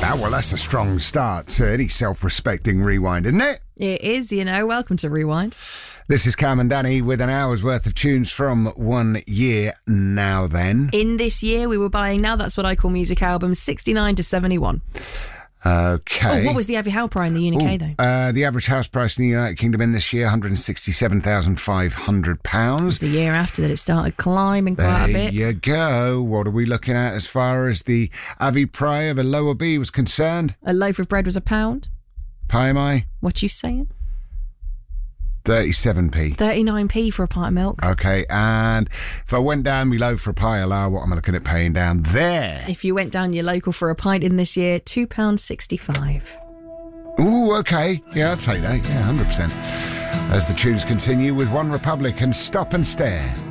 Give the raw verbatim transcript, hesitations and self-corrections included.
Ah, well, that's a strong start to any self-respecting rewind, isn't it? It is, you know. Welcome to Rewind. This is Cam and Danny with an hour's worth of tunes from one year now then. In this year, we were buying, now that's what I call music albums, sixty-nine to seventy-one. Okay. Oh, what was the average house price in the U K, though? Uh, the average house price in the United Kingdom in this year, one hundred sixty-seven thousand five hundred pounds. The year after that it started climbing quite there a bit. There you go. What are we looking at as far as the Avi Pryor of a lower B was concerned? A loaf of bread was a pound. Pie am I? What you saying? thirty-seven p. thirty-nine p for a pint of milk. Okay, and if I went down below for a pie allow, what am I looking at paying down there? If you went down your local for a pint in this year, two pounds sixty-five. Ooh, okay. Yeah, I'd say that. Yeah, one hundred percent. As the tunes continue with One Republic and Stop and Stare.